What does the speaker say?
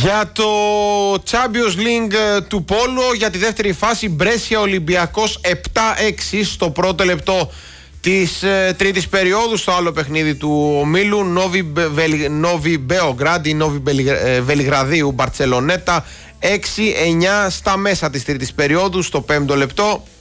Για το Champions League του Πόλο, για τη δεύτερη φάση, Μπρέσια Ολυμπιακός 7-6 στο πρώτο λεπτό της τρίτης περίοδου. Στο άλλο παιχνίδι του ομίλου, Νόβι Μπεογκράντι, Νόβι Βελιγραδίου, Μπαρτσελονέτα 6-9 στα μέσα της τρίτης περίοδου. Στο πέμπτο λεπτό